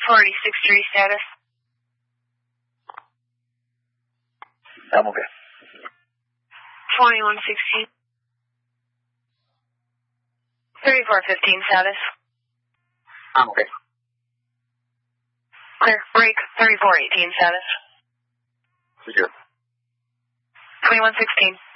46-3 status. I'm okay. 2116. 3415 status. I'm okay. Clear. Break. 3418 status. Secure. 2116.